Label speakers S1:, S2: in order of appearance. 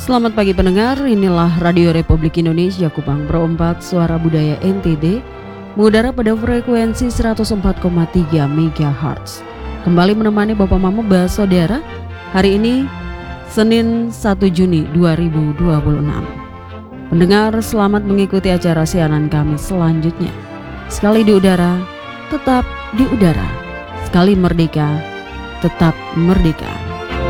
S1: Selamat pagi pendengar, inilah Radio Republik Indonesia Kupang Pro 4 Suara Budaya NTB, mengudara pada frekuensi 104,3 MHz. Kembali menemani Bapak Mama Saudara, hari ini Senin 1 Juni 2026. Pendengar, selamat mengikuti acara siaran kami selanjutnya. Sekali di udara, tetap di udara. Sekali merdeka, tetap merdeka.